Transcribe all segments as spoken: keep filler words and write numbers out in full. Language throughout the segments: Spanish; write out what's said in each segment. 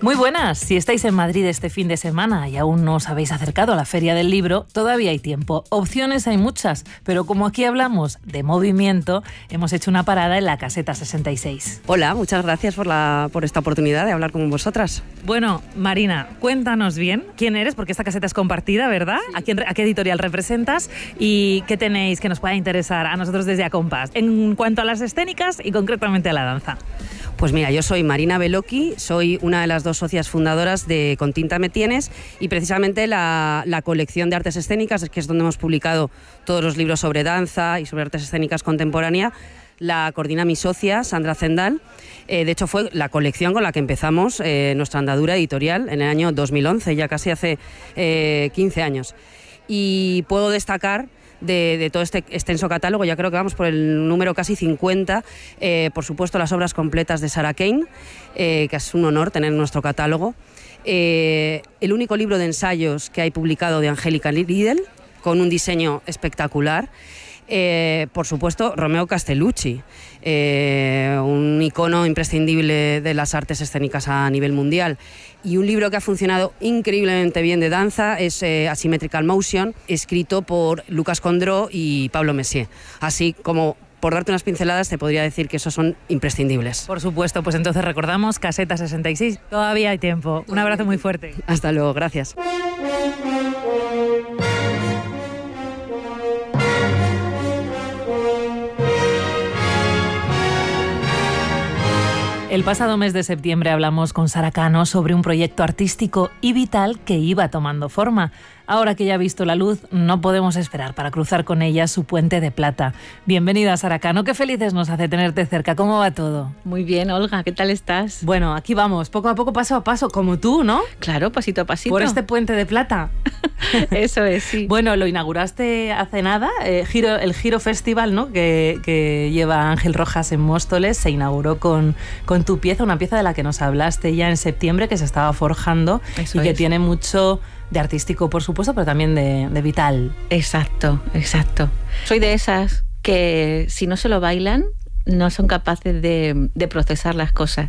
Muy buenas, si estáis en Madrid este fin de semana y aún no os habéis acercado a la Feria del Libro, todavía hay tiempo. Opciones hay muchas, pero como aquí hablamos de movimiento, hemos hecho una parada en la Caseta sesenta y seis. Hola, muchas gracias por, la, por esta oportunidad de hablar con vosotras. Bueno, Marina, cuéntanos bien quién eres, porque esta caseta es compartida, ¿verdad? ¿A, quién, a qué editorial representas y qué tenéis que nos pueda interesar a nosotros desde Acompás en cuanto a las escénicas y concretamente a la danza? Pues mira, yo soy Marina Beloki, soy una de las dos socias fundadoras de Con Tinta Me Tienes y precisamente la, la colección de artes escénicas, que es donde hemos publicado todos los libros sobre danza y sobre artes escénicas contemporánea, la coordina mi socia, Sandra Zendal. Eh, de hecho, fue la colección con la que empezamos eh, nuestra andadura editorial en el año dos mil once, ya casi hace eh, quince años. Y puedo destacar De, de todo este extenso catálogo, ya creo que vamos por el número casi cincuenta, eh, por supuesto las obras completas de Sarah Kane, eh, que es un honor tener en nuestro catálogo, eh, el único libro de ensayos que hay publicado de Angélica Riedel, con un diseño espectacular, eh, por supuesto Romeo Castellucci, eh, un icono imprescindible de las artes escénicas a nivel mundial. Y un libro que ha funcionado increíblemente bien de danza es eh, Asymmetrical Motion, escrito por Lucas Condró y Pablo Messier. Así como, por darte unas pinceladas, te podría decir que esos son imprescindibles. Por supuesto, pues entonces recordamos Caseta sesenta y seis, todavía hay tiempo. Un abrazo muy fuerte. Hasta luego, gracias. El pasado mes de septiembre hablamos con Sara Cano sobre un proyecto artístico y vital que iba tomando forma. Ahora que ya ha visto la luz, no podemos esperar para cruzar con ella su puente de plata. Bienvenida, Sara Cano, qué felices nos hace tenerte cerca. ¿Cómo va todo? Muy bien, Olga, ¿qué tal estás? Bueno, aquí vamos, poco a poco, paso a paso, como tú, ¿no? Claro, pasito a pasito. Por este puente de plata. Eso es, sí. Bueno, lo inauguraste hace nada, eh, Giro, el Giro Festival, ¿no? Que, que lleva Ángel Rojas en Móstoles, se inauguró con, con tu pieza, una pieza de la que nos hablaste ya en septiembre, que se estaba forjando. Eso y que es. Tiene mucho de artístico, por supuesto, pero también de, de vital. Exacto, exacto. Soy de esas que si no se lo bailan, no son capaces de, de procesar las cosas.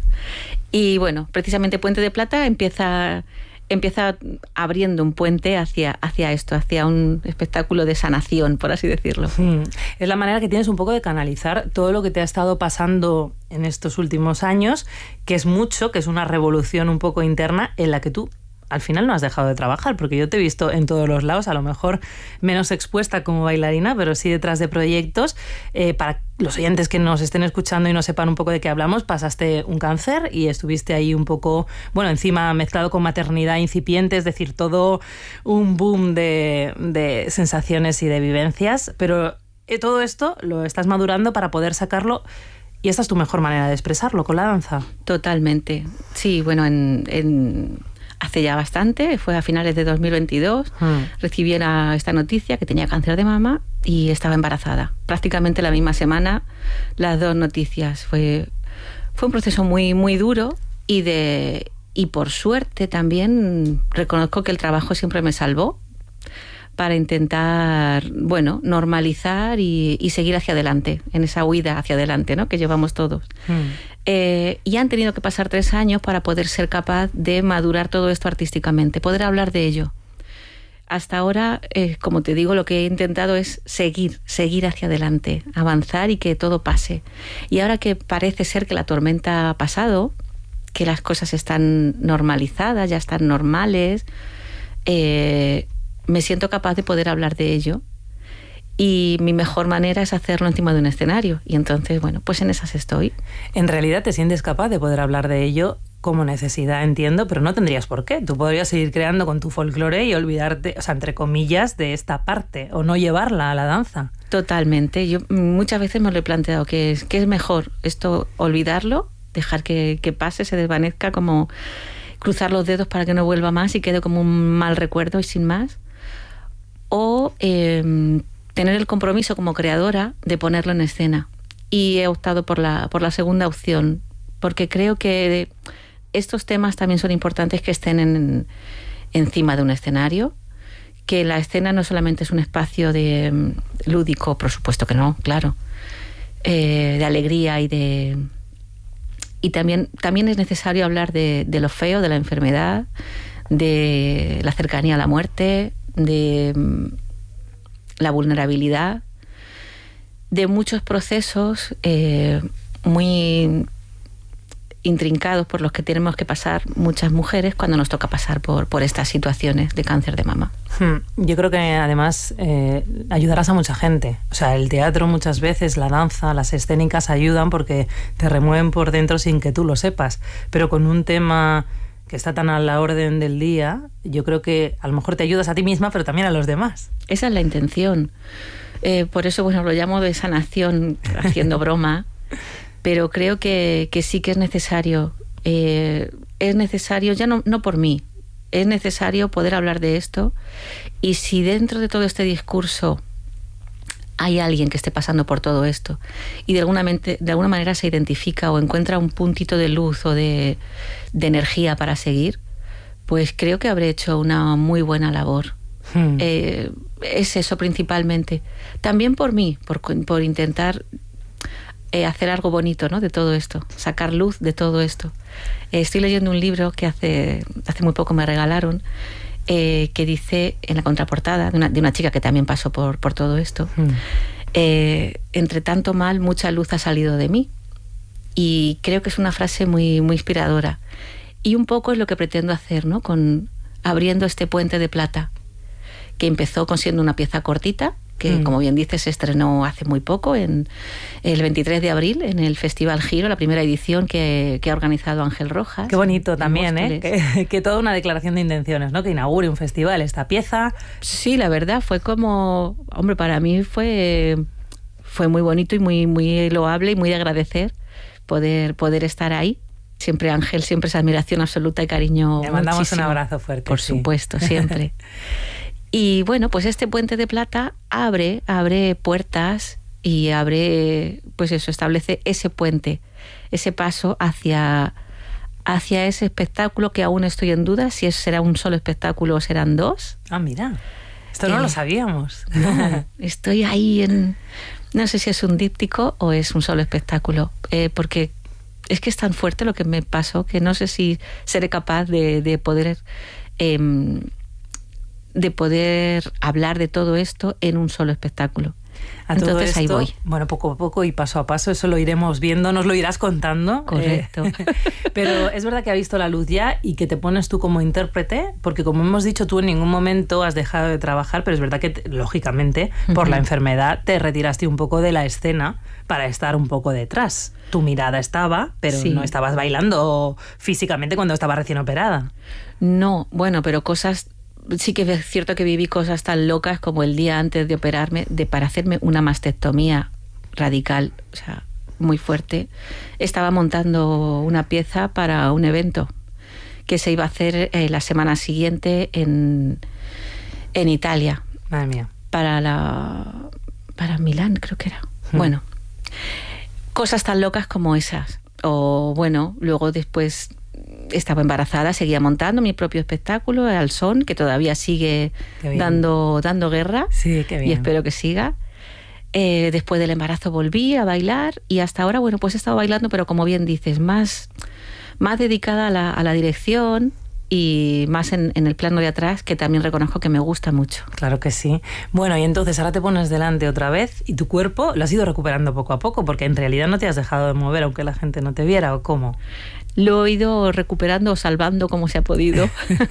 Y bueno, precisamente Puente de Plata empieza... empieza abriendo un puente hacia, hacia esto, hacia un espectáculo de sanación, por así decirlo. Mm. Es la manera que tienes un poco de canalizar todo lo que te ha estado pasando en estos últimos años, que es mucho, que es una revolución un poco interna en la que tú al final no has dejado de trabajar, porque yo te he visto en todos los lados, a lo mejor menos expuesta como bailarina, pero sí detrás de proyectos. Eh, para los oyentes que nos estén escuchando y no sepan un poco de qué hablamos, pasaste un cáncer y estuviste ahí un poco, bueno, encima mezclado con maternidad incipiente, es decir, todo un boom de, de sensaciones y de vivencias, pero eh, todo esto lo estás madurando para poder sacarlo. Y esta es tu mejor manera de expresarlo, con la danza. Totalmente. Sí, bueno, en... en... hace ya bastante, fue a finales de dos mil veintidós, mm. recibí esta noticia que tenía cáncer de mama y estaba embarazada. Prácticamente la misma semana, las dos noticias. Fue, fue un proceso muy, muy duro y, de, y por suerte también reconozco que el trabajo siempre me salvó para intentar, bueno, normalizar y, y seguir hacia adelante, en esa huida hacia adelante, ¿no?, que llevamos todos. Mm. Eh, y han tenido que pasar tres años para poder ser capaz de madurar todo esto artísticamente, poder hablar de ello. Hasta ahora, eh, como te digo, lo que he intentado es seguir, seguir hacia adelante, avanzar y que todo pase. Y ahora que parece ser que la tormenta ha pasado, que las cosas están normalizadas, ya están normales, eh, me siento capaz de poder hablar de ello. Y mi mejor manera es hacerlo encima de un escenario. Y entonces, bueno, pues en esas estoy. En realidad te sientes capaz de poder hablar de ello como necesidad, entiendo, pero no tendrías por qué. Tú podrías seguir creando con tu folclore y olvidarte, o sea, entre comillas, de esta parte, o no llevarla a la danza. Totalmente. Yo muchas veces me lo he planteado, que es, que es mejor esto, olvidarlo, dejar que, que pase, se desvanezca, como cruzar los dedos para que no vuelva más y quede como un mal recuerdo y sin más. O... Eh, tener el compromiso como creadora de ponerlo en escena. Y he optado por la, por la segunda opción, porque creo que estos temas también son importantes que estén en, encima de un escenario, que la escena no solamente es un espacio de lúdico, por supuesto que no, claro, eh, de alegría y de, y también, también es necesario hablar de, de lo feo, de la enfermedad, de la cercanía a la muerte, de la vulnerabilidad, de muchos procesos eh, muy intrincados por los que tenemos que pasar muchas mujeres cuando nos toca pasar por, por estas situaciones de cáncer de mama. Yo creo que además eh, ayudarás a mucha gente. O sea, el teatro muchas veces, la danza, las escénicas ayudan porque te remueven por dentro sin que tú lo sepas. Pero con un tema que está tan a la orden del día, yo creo que a lo mejor te ayudas a ti misma, pero también a los demás. Esa es la intención. Eh, por eso, bueno, lo llamo de sanación, haciendo broma. Pero creo que, que sí que es necesario, eh, es necesario, ya no, no por mí, es necesario poder hablar de esto, y si dentro de todo este discurso hay alguien que esté pasando por todo esto y de alguna, mente, de alguna manera se identifica o encuentra un puntito de luz o de, de energía para seguir, pues creo que habré hecho una muy buena labor. Hmm. Eh, es eso principalmente. También por mí, por, por intentar hacer algo bonito, ¿no?, de todo esto, sacar luz de todo esto. Eh, estoy leyendo un libro que hace, hace muy poco me regalaron, eh, que dice en la contraportada, de una, de una chica que también pasó por, por todo esto, mm. eh, entre tanto mal, mucha luz ha salido de mí. Y creo que es una frase muy, muy inspiradora. Y un poco es lo que pretendo hacer, ¿no?, con abriendo este puente de plata, que empezó con siendo una pieza cortita, que mm. como bien dices se estrenó hace muy poco, en el veintitrés de abril, en el Festival Giro, la primera edición que, que ha organizado Ángel Rojas. Qué bonito también, ¿eh? Que, que toda una declaración de intenciones, ¿no? Que inaugure un festival esta pieza. Sí, la verdad, fue como... Hombre, para mí fue, fue muy bonito y muy, muy loable y muy de agradecer poder, poder estar ahí. Siempre Ángel, siempre esa admiración absoluta y cariño. Le mandamos muchísimo. Un abrazo fuerte. Por sí. supuesto, siempre. Y bueno, pues este puente de plata abre, abre puertas y abre, pues eso, establece ese puente, ese paso hacia, hacia ese espectáculo que aún estoy en duda si es, será un solo espectáculo o serán dos. Ah, mira, esto no eh, lo sabíamos. No, estoy ahí en... No sé si es un díptico o es un solo espectáculo, eh, porque es que es tan fuerte lo que me pasó que no sé si seré capaz de, de poder... Eh, de poder hablar de todo esto en un solo espectáculo. A Entonces todo esto, ahí voy. Bueno, poco a poco y paso a paso, eso lo iremos viendo, nos lo irás contando. Correcto. Eh, pero es verdad que ha visto la luz ya y que te pones tú como intérprete, porque como hemos dicho, tú en ningún momento has dejado de trabajar, pero es verdad que, te, lógicamente, por uh-huh. la enfermedad, te retiraste un poco de la escena para estar un poco detrás. Tu mirada estaba, pero sí. no estabas bailando físicamente cuando estabas recién operada. No, bueno, pero cosas... Sí que es cierto que viví cosas tan locas como el día antes de operarme, de para hacerme una mastectomía radical, o sea, muy fuerte. Estaba montando una pieza para un evento que se iba a hacer eh, la semana siguiente en, en Italia. Madre mía. Para la para Milán, creo que era. Hmm. Bueno, cosas tan locas como esas. O bueno, luego después... Estaba embarazada, seguía montando mi propio espectáculo, Al Son, que todavía sigue dando, dando guerra. Sí, qué bien. Y espero que siga. Eh, después del embarazo volví a bailar y hasta ahora, bueno, pues he estado bailando, pero como bien dices, más, más dedicada a la, a la dirección y más en, en el plano de atrás, que también reconozco que me gusta mucho. Claro que sí. Bueno, y entonces ahora te pones delante otra vez y tu cuerpo lo has ido recuperando poco a poco, porque en realidad no te has dejado de mover aunque la gente no te viera, ¿o cómo? Lo he ido recuperando o salvando como se ha podido.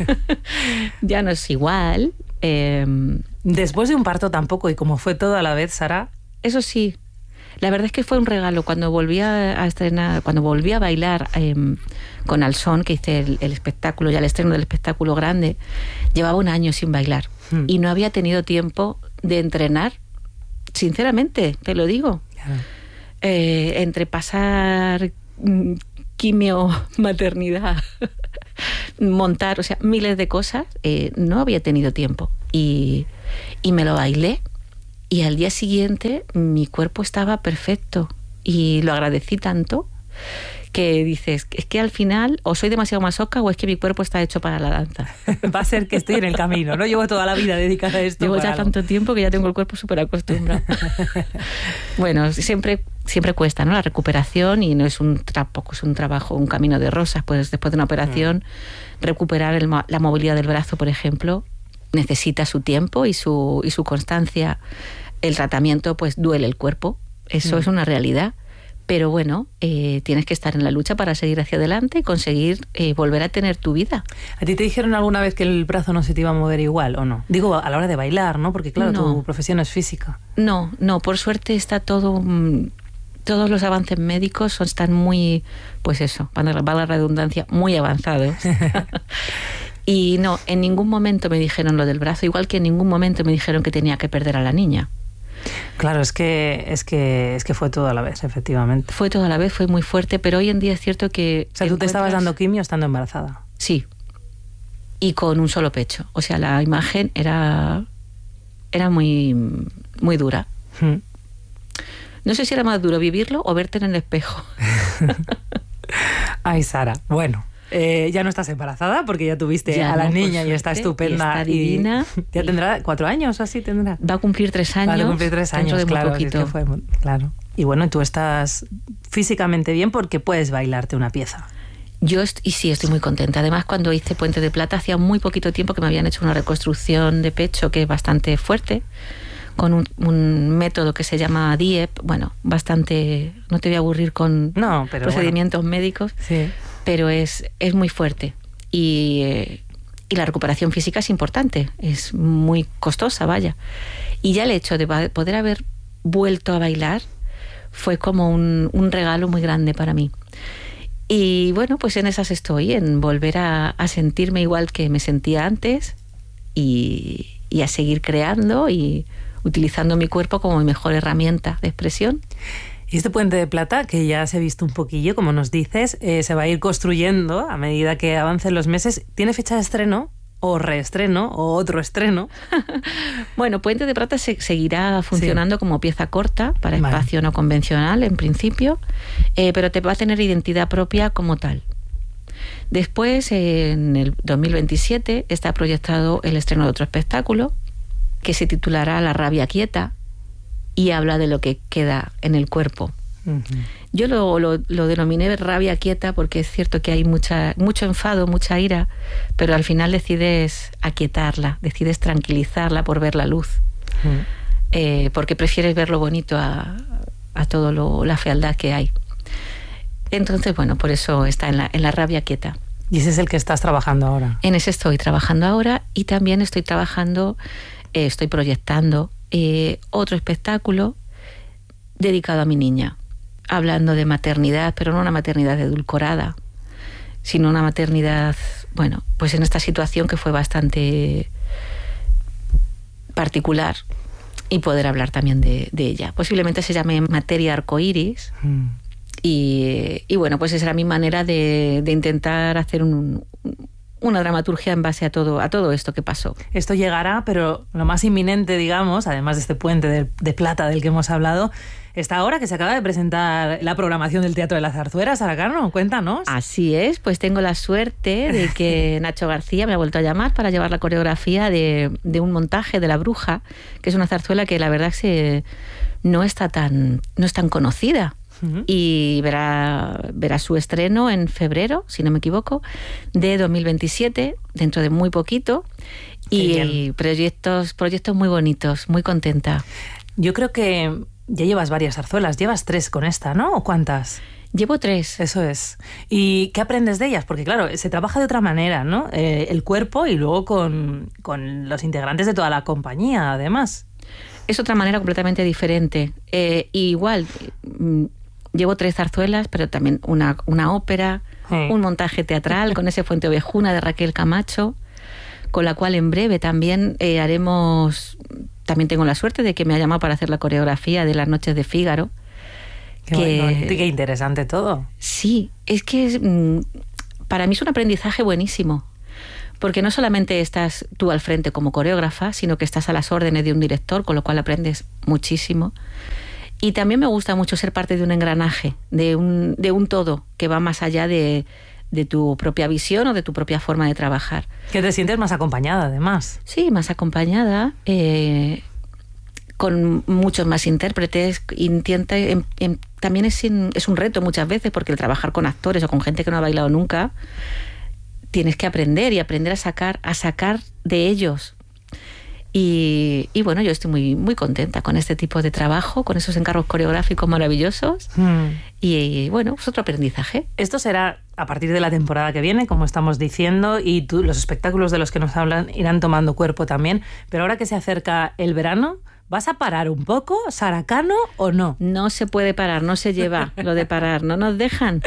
Ya no es igual. Eh, Después de un parto tampoco, y como fue todo a la vez, Sara. Eso sí. La verdad es que fue un regalo. Cuando volví a estrenar, cuando volví a bailar eh, con Al Son, que hice el, el espectáculo, ya el estreno del espectáculo grande, llevaba un año sin bailar. Hmm. Y no había tenido tiempo de entrenar. Sinceramente, te lo digo. Claro. Eh, entre pasar... quimio, maternidad, montar, o sea, miles de cosas, eh, no había tenido tiempo. Y, y me lo bailé y al día siguiente mi cuerpo estaba perfecto y lo agradecí tanto que dices, es que al final o soy demasiado masoca o es que mi cuerpo está hecho para la danza. Va a ser que estoy en el camino, ¿no? Llevo toda la vida dedicada a esto. Llevo ya algo. Tanto tiempo que ya tengo el cuerpo súper acostumbrado. Bueno, siempre siempre cuesta, ¿no? La recuperación, y no es un tampoco es un trabajo, un camino de rosas. Pues después de una operación, mm. recuperar el, la movilidad del brazo, por ejemplo, necesita su tiempo y su, y su constancia. El tratamiento, pues duele el cuerpo, eso mm. es una realidad. Pero bueno, eh, tienes que estar en la lucha para seguir hacia adelante y conseguir eh, volver a tener tu vida. ¿A ti te dijeron alguna vez que el brazo no se te iba a mover igual o no? Digo, a la hora de bailar, ¿no? Porque claro, no. tu profesión es física. No, no, por suerte está todo... Mmm, todos los avances médicos son, están muy, pues eso, van a la redundancia, muy avanzados. Y no, en ningún momento me dijeron lo del brazo, igual que en ningún momento me dijeron que tenía que perder a la niña. Claro, es que es que es que fue todo a la vez, efectivamente. Fue todo a la vez, fue muy fuerte, pero hoy en día es cierto que... O sea, tú te estabas dando quimio estando embarazada. Sí, y con un solo pecho. O sea, la imagen era, era muy, muy dura. Hmm. No sé si era más duro vivirlo o verte en el espejo. Ay, Sara, bueno... Eh, ya no estás embarazada porque ya tuviste ya a la no, niña suerte, y está estupenda. Y está divina. Y ya tendrá cuatro años o así tendrá. Va a cumplir tres años. Va a cumplir tres años, de claro. Muy poquito. Es que fue, claro. Y bueno, tú estás físicamente bien porque puedes bailarte una pieza. Yo est- y sí, estoy muy contenta. Además, cuando hice Puente de Plata, hacía muy poquito tiempo que me habían hecho una reconstrucción de pecho que es bastante fuerte, con un, un método que se llama D I E P. Bueno, bastante... No te voy a aburrir con no, pero procedimientos bueno. médicos. Sí. Pero es, es muy fuerte y, eh, y la recuperación física es importante, es muy costosa, vaya. Y ya el hecho de poder haber vuelto a bailar fue como un, un regalo muy grande para mí. Y bueno, pues en esas estoy, en volver a, a sentirme igual que me sentía antes y, y a seguir creando y utilizando mi cuerpo como mi mejor herramienta de expresión. Y este Puente de Plata, que ya se ha visto un poquillo, como nos dices, eh, se va a ir construyendo a medida que avancen los meses. ¿Tiene fecha de estreno o reestreno o otro estreno? Bueno, Puente de Plata se, seguirá funcionando sí. como pieza corta para vale. espacio no convencional en principio, eh, pero te va a tener identidad propia como tal. Después, eh, en el dos mil veintisiete, está proyectado el estreno de otro espectáculo que se titulará La rabia quieta, y habla de lo que queda en el cuerpo. Uh-huh. Yo lo, lo, lo denominé rabia quieta porque es cierto que hay mucha, mucho enfado, mucha ira, pero al final decides aquietarla, decides tranquilizarla por ver la luz. Uh-huh. Eh, porque prefieres ver lo bonito a, a todo lo, la fealdad que hay. Entonces, bueno, por eso está en la, en la rabia quieta. ¿Y ese es el que estás trabajando ahora? En ese estoy trabajando ahora y también estoy trabajando, eh, estoy proyectando Eh, otro espectáculo dedicado a mi niña, hablando de maternidad, pero no una maternidad edulcorada, sino una maternidad, bueno, pues en esta situación que fue bastante particular y poder hablar también de, de ella. Posiblemente se llame Materia Arcoiris mm. y, y bueno, pues esa era mi manera de, de intentar hacer un... una dramaturgia en base a todo, a todo esto que pasó. Esto llegará, pero lo más inminente, digamos, además de este Puente de, de Plata del que hemos hablado, está ahora que se acaba de presentar la programación del Teatro de la Zarzuela. Sara Carno, cuéntanos. Así es, pues tengo la suerte de que Nacho García me ha vuelto a llamar para llevar la coreografía de, de un montaje de La Bruja, que es una zarzuela que la verdad es que no está tan, no es tan conocida. Uh-huh. Y verá, verá su estreno en febrero, si no me equivoco, de dos mil veintisiete, dentro de muy poquito. Y proyectos, proyectos muy bonitos, muy contenta. Yo creo que ya llevas varias zarzuelas, llevas tres con esta, ¿no? ¿O cuántas? Llevo tres. Eso es. ¿Y qué aprendes de ellas? Porque claro, se trabaja de otra manera, ¿no? Eh, el cuerpo y luego con, con los integrantes de toda la compañía, además. Es otra manera completamente diferente. Eh, igual... Llevo tres zarzuelas, pero también una, una ópera, sí. un montaje teatral con ese Fuente Ovejuna de Raquel Camacho, con la cual en breve también eh, haremos... También tengo la suerte de que me ha llamado para hacer la coreografía de Las Noches de Fígaro. Qué, que, bonito y qué interesante todo. Sí, es que es, para mí es un aprendizaje buenísimo, porque no solamente estás tú al frente como coreógrafa, sino que estás a las órdenes de un director, con lo cual aprendes muchísimo. Y también me gusta mucho ser parte de un engranaje, de un, de un todo que va más allá de, de tu propia visión o de tu propia forma de trabajar. Que te sientes más acompañada, además. Sí, más acompañada, eh, con muchos más intérpretes. Intenta, en, en, también es, in, es un reto muchas veces, porque el trabajar con actores o con gente que no ha bailado nunca, tienes que aprender y aprender a sacar, a sacar de ellos. Y, y bueno, yo estoy muy, muy contenta con este tipo de trabajo, con esos encargos coreográficos maravillosos. Mm. Y, y bueno, es otro aprendizaje. Esto será a partir de la temporada que viene, como estamos diciendo, y tú, los espectáculos de los que nos hablan irán tomando cuerpo también. Pero ahora que se acerca el verano, ¿vas a parar un poco, Sara Cano, o no? No se puede parar, no se lleva lo de parar, no nos dejan.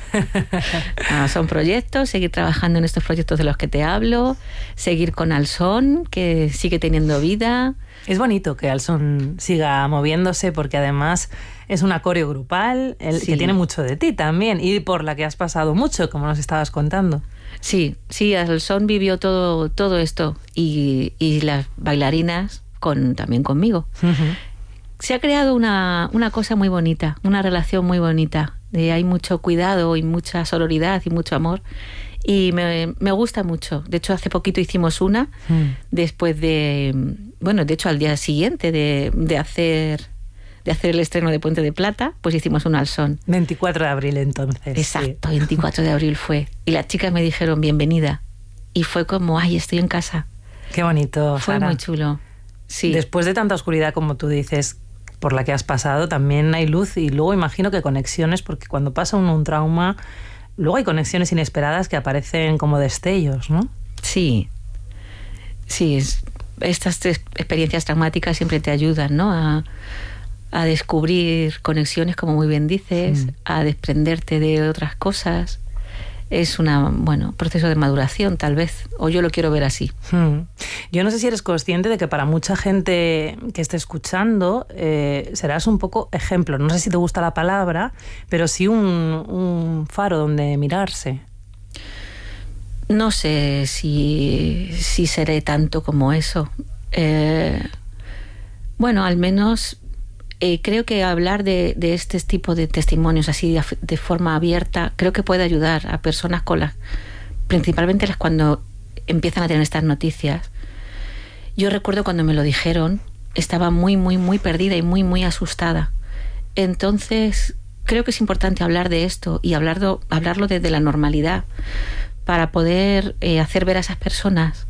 No, son proyectos, seguir trabajando en estos proyectos de los que te hablo, seguir con Alson, que sigue teniendo vida. Es bonito que Alson siga moviéndose, porque además es una coreo grupal, el, sí. que tiene mucho de ti también, y por la que has pasado mucho, como nos estabas contando. Sí, sí, Alson vivió todo, todo esto, y, y las bailarinas con, también conmigo. Uh-huh. Se ha creado una, una cosa muy bonita, una relación muy bonita. Eh, hay mucho cuidado y mucha sororidad y mucho amor. Y me, me gusta mucho. De hecho, hace poquito hicimos una, mm. después de... Bueno, de hecho, al día siguiente de, de hacer... de hacer el estreno de Puente de Plata, pues hicimos un Alson. veinticuatro de abril, entonces. Exacto, sí. veinticuatro de abril fue. Y las chicas me dijeron, bienvenida. Y fue como, ay, estoy en casa. Qué bonito, Fue Sara. muy chulo, sí. Después de tanta oscuridad, como tú dices, por la que has pasado, también hay luz, y luego imagino que conexiones, porque cuando pasa uno un trauma, luego hay conexiones inesperadas que aparecen como destellos, ¿no? Sí, sí, es, estas experiencias traumáticas siempre te ayudan, ¿no? A, a descubrir conexiones, como muy bien dices, mm. a desprenderte de otras cosas. Es un bueno, proceso de maduración, tal vez, o yo lo quiero ver así. Hmm. Yo no sé si eres consciente de que para mucha gente que esté escuchando eh, serás un poco ejemplo. No sé si te gusta la palabra, pero sí un, un faro donde mirarse. No sé si, si seré tanto como eso. Eh, bueno, al menos... Eh, creo que hablar de, de este tipo de testimonios así de, de forma abierta, creo que puede ayudar a personas con las, principalmente las cuando empiezan a tener estas noticias. Yo recuerdo cuando me lo dijeron, estaba muy, muy, muy perdida y muy, muy asustada. Entonces, creo que es importante hablar de esto y hablarlo, hablarlo desde la normalidad, para poder eh, hacer ver a esas personas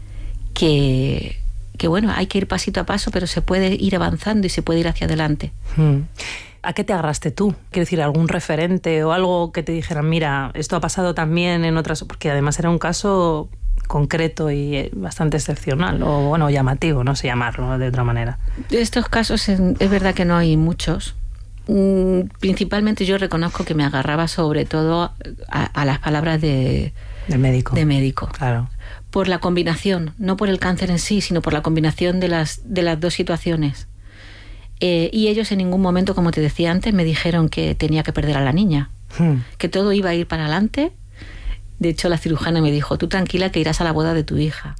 que... que bueno, hay que ir pasito a paso, pero se puede ir avanzando y se puede ir hacia adelante. ¿A qué te agarraste tú? Quiero decir, algún referente o algo que te dijeran, mira, esto ha pasado también en otras... Porque además era un caso concreto y bastante excepcional, o bueno, llamativo, no sé llamarlo de otra manera. De estos casos es verdad que no hay muchos. Principalmente yo reconozco que me agarraba sobre todo a, a las palabras de... Del médico. De médico. Claro. Por la combinación, no por el cáncer en sí, sino por la combinación de las, de las dos situaciones. Eh, y ellos en ningún momento, como te decía antes, me dijeron que tenía que perder a la niña, hmm. que todo iba a ir para adelante. De hecho, la cirujana me dijo, tú tranquila que irás a la boda de tu hija.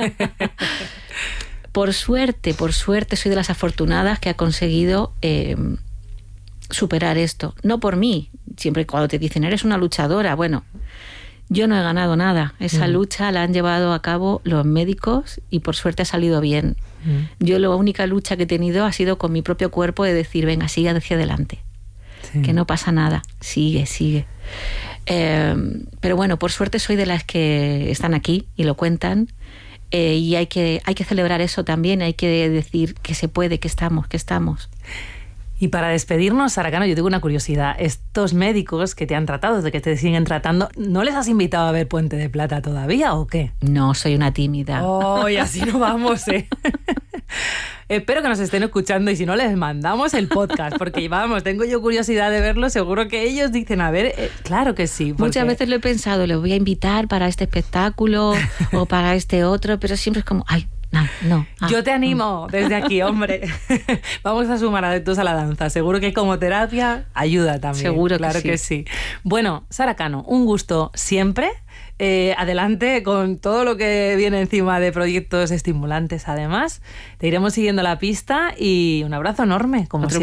Por suerte, por suerte, soy de las afortunadas que ha conseguido eh, superar esto. No por mí, siempre cuando te dicen, eres una luchadora, bueno... Yo no he ganado nada. Esa mm. lucha la han llevado a cabo los médicos y por suerte ha salido bien. Mm. Yo la única lucha que he tenido ha sido con mi propio cuerpo de decir, venga, sigue hacia adelante. Sí. Que no pasa nada. Sigue, sigue. Eh, pero bueno, por suerte soy de las que están aquí y lo cuentan. Eh, y hay que, hay que celebrar eso también. Hay que decir que se puede, que estamos, que estamos. Y para despedirnos, Sara Cano, yo tengo una curiosidad. Estos médicos que te han tratado, de que te siguen tratando, ¿no les has invitado a ver Puente de Plata todavía o qué? No, soy una tímida. Oh, y así no vamos, ¿eh? Espero que nos estén escuchando y si no, les mandamos el podcast, porque vamos, tengo yo curiosidad de verlo, seguro que ellos dicen, a ver, eh, claro que sí. Porque... Muchas veces lo he pensado, les voy a invitar para este espectáculo o para este otro, pero siempre es como, ay, no, no. Ah, Yo te animo no. desde aquí, hombre. Vamos a sumar adeptos a la danza. Seguro que como terapia ayuda también. Seguro que claro sí. que sí. Bueno, Sara Cano, un gusto siempre. Eh, adelante con todo lo que viene encima de proyectos estimulantes además. Te iremos siguiendo la pista y un abrazo enorme, como siempre.